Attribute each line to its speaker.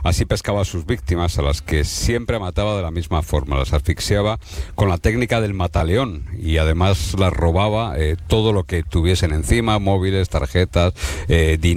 Speaker 1: Así pescaba a sus víctimas, a las que siempre mataba de la misma forma. Las asfixiaba con la técnica del mataleón y además las robaba todo lo que tuviesen encima, móviles, tarjetas, dinero.